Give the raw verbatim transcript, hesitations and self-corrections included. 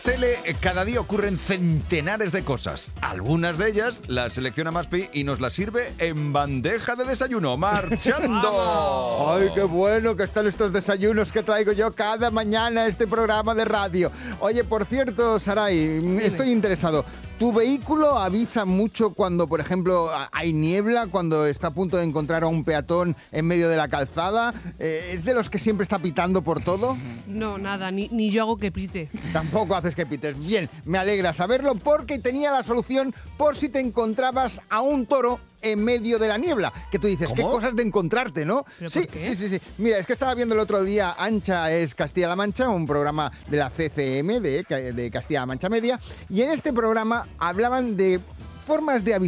Tele, cada día ocurren centenares de cosas. Algunas de ellas las selecciona Maspi y nos las sirve en bandeja de desayuno. ¡Marchando! ¡Ay, qué bueno que están estos desayunos que traigo yo cada mañana a este programa de radio! Oye, por cierto, Saray, estoy interesado. ¿Tu vehículo avisa mucho cuando, por ejemplo, hay niebla, cuando está a punto de encontrar a un peatón en medio de la calzada? Eh, ¿Es de los que siempre está pitando por todo? No, nada, ni, ni yo hago que pite. Tampoco haces que pites. Bien, me alegra saberlo porque tenía la solución por si te encontrabas a un toro en medio de la niebla. Que tú dices, ¿cómo? qué cosas de encontrarte, ¿no? ¿Pero Sí, por qué? sí, sí, sí. Mira, es que estaba viendo el otro día Ancha es Castilla-La Mancha, un programa de la C C M, de, de Castilla-La Mancha Media, y en este programa hablaban de formas de avisar